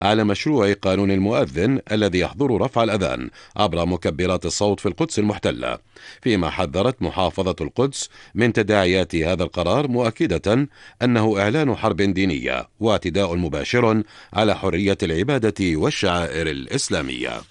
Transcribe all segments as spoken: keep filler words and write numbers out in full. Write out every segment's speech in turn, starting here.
على مشروع قانون المؤذن الذي يحظر رفع الأذان عبر مكبرات الصوت في القدس المحتلة، فيما حذرت محافظة القدس من تداعيات هذا القرار، مؤكدة أنه إعلان حرب دينية واعتداء مباشر على حرية العبادة والشعائر الإسلامية.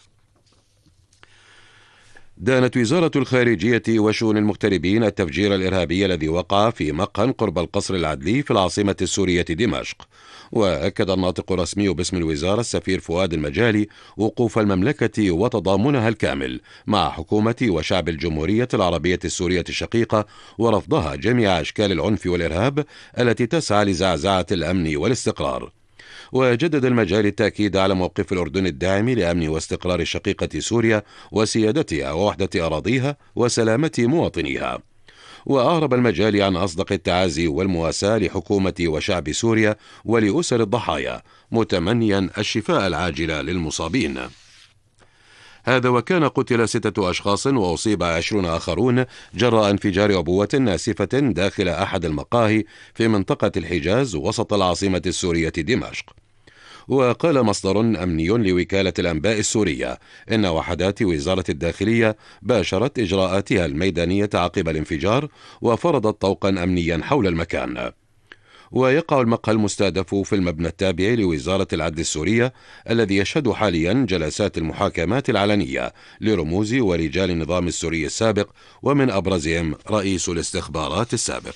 دانت وزارة الخارجية وشؤون المغتربين التفجير الإرهابي الذي وقع في مقهى قرب القصر العدلي في العاصمة السورية دمشق. وأكد الناطق الرسمي باسم الوزارة السفير فؤاد المجالي وقوف المملكة وتضامنها الكامل مع حكومة وشعب الجمهورية العربية السورية الشقيقة، ورفضها جميع أشكال العنف والإرهاب التي تسعى لزعزعة الأمن والاستقرار. وجدد المجال التأكيد على موقف الأردن الداعم لأمن واستقرار شقيقة سوريا وسيادتها ووحدة أراضيها وسلامة مواطنيها. وأعرب المجال عن أصدق التعازي والمواساة لحكومة وشعب سوريا ولأسر الضحايا، متمنيا الشفاء العاجل للمصابين. هذا وكان قتل ستة أشخاص وأصيب عشرون آخرون جراء انفجار عبوة ناسفة داخل أحد المقاهي في منطقة الحجاز وسط العاصمة السورية دمشق. وقال مصدر أمني لوكالة الأنباء السورية إن وحدات وزارة الداخلية باشرت إجراءاتها الميدانية عقب الانفجار وفرضت طوقا أمنيا حول المكان. ويقع المقهى المستهدف في المبنى التابع لوزارة العدل السورية الذي يشهد حاليا جلسات المحاكمات العلنية لرموز ورجال النظام السوري السابق، ومن أبرزهم رئيس الاستخبارات السابق.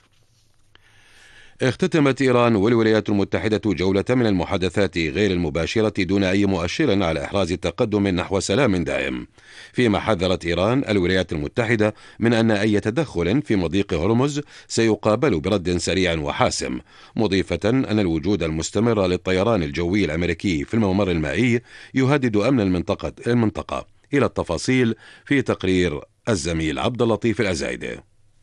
اختتمت إيران والولايات المتحدة جولة من المحادثات غير المباشرة دون أي مؤشر على إحراز التقدم نحو سلام دائم، فيما حذرت إيران الولايات المتحدة من أن أي تدخل في مضيق هرمز سيقابل برد سريع وحاسم، مضيفة أن الوجود المستمر للطيران الجوي الأمريكي في الممر المائي يهدد أمن المنطقة المنطقة. إلى التفاصيل في تقرير الزميل عبد اللطيف الأزايدي.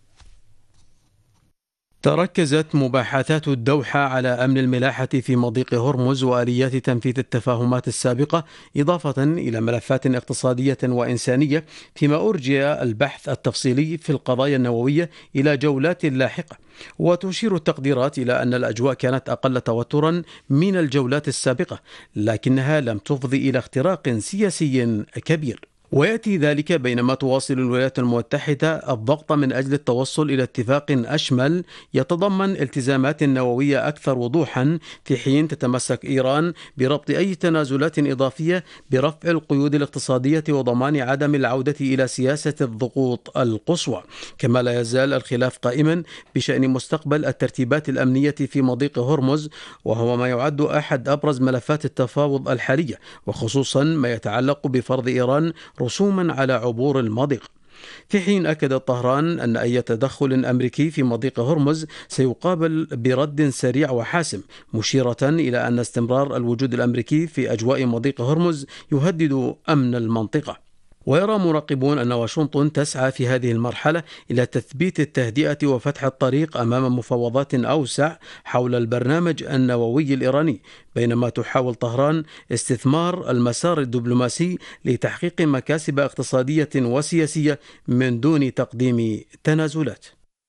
تركزت مباحثات الدوحة على أمن الملاحة في مضيق هرمز وآليات تنفيذ التفاهمات السابقة، إضافة إلى ملفات اقتصادية وإنسانية، فيما أرجى البحث التفصيلي في القضايا النووية إلى جولات لاحقة. وتشير التقديرات إلى أن الأجواء كانت أقل توترا من الجولات السابقة، لكنها لم تفضي إلى اختراق سياسي كبير. ويأتي ذلك بينما تواصل الولايات المتحدة الضغط من أجل التوصل إلى اتفاق أشمل يتضمن التزامات نووية أكثر وضوحا، في حين تتمسك إيران بربط أي تنازلات إضافية برفع القيود الاقتصادية وضمان عدم العودة إلى سياسة الضغوط القصوى. كما لا يزال الخلاف قائما بشأن مستقبل الترتيبات الأمنية في مضيق هرمز، وهو ما يعد أحد أبرز ملفات التفاوض الحالية، وخصوصا ما يتعلق بفرض إيران رسوما على عبور المضيق. في حين أكدت طهران أن أي تدخل أمريكي في مضيق هرمز سيقابل برد سريع وحاسم، مشيرة إلى أن استمرار الوجود الأمريكي في أجواء مضيق هرمز يهدد أمن المنطقة. ويرى مراقبون أن واشنطن تسعى في هذه المرحلة إلى تثبيت التهدئة وفتح الطريق أمام مفاوضات أوسع حول البرنامج النووي الإيراني، بينما تحاول طهران استثمار المسار الدبلوماسي لتحقيق مكاسب اقتصادية وسياسية من دون تقديم تنازلات.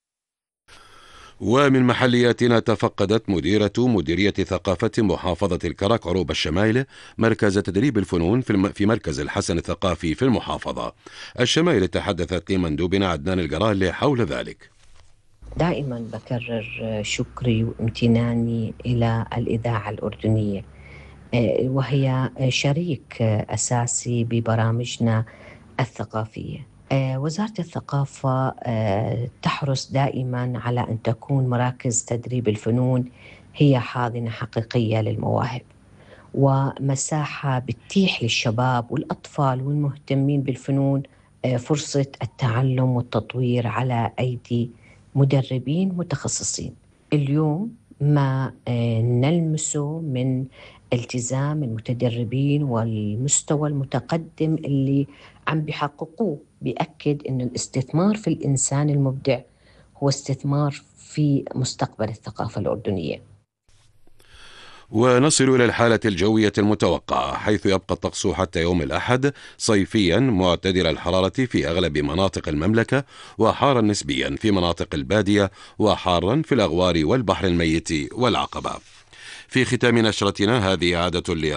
ومن محلياتنا، تفقدت مديرة مديرية ثقافة محافظة الكرك عروبة الشمايلة مركز تدريب الفنون في مركز الحسن الثقافي في المحافظة. الشمايلة تحدثت لمندوبنا عدنان القرالي حول ذلك. دائما بكرر شكري وامتناني إلى الإذاعة الأردنية، وهي شريك أساسي ببرامجنا الثقافية. وزارة الثقافة تحرص دائما على أن تكون مراكز تدريب الفنون هي حاضنة حقيقية للمواهب، ومساحة بتتيح للشباب والأطفال والمهتمين بالفنون فرصة التعلم والتطوير على أيدي مدربين متخصصين. اليوم ما نلمسه من التزام المتدربين والمستوى المتقدم اللي عم بيحققوه بيأكد أن الاستثمار في الإنسان المبدع هو استثمار في مستقبل الثقافة الأردنية. ونصل إلى الحالة الجوية المتوقعة، حيث يبقى الطقس حتى يوم الأحد صيفيا معتدل الحرارة في أغلب مناطق المملكة، وحارا نسبيا في مناطق البادية، وحارا في الأغوار والبحر الميت والعقبة. في ختام نشرتنا هذه عادة